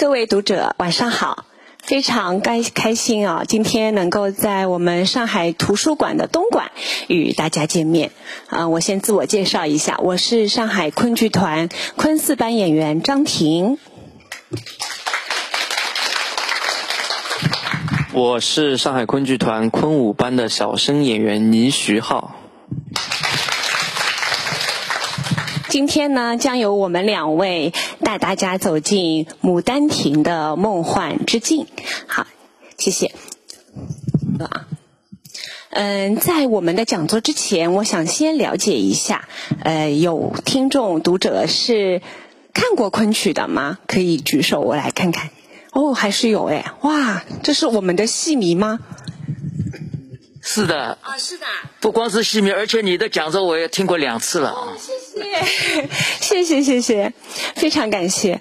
各位读者晚上好，非常开心啊，今天能够在我们上海图书馆的东馆与大家见面。我先自我介绍一下，我是上海昆剧团昆四班演员张婷。 我是上海昆剧团昆五班的小生演员倪徐浩。 今天呢，将由我们两位带大家走进《牡丹亭》的梦幻之境。好，谢谢。在我们的讲座之前，我想先了解一下，有听众读者是看过昆曲的吗？可以举手，我来看看。哦，还是有哎，哇，这是我们的戏迷吗？ 是的。 是的。 不光是戏迷，而且你的讲座我也听过2次了。 谢谢，非常感谢。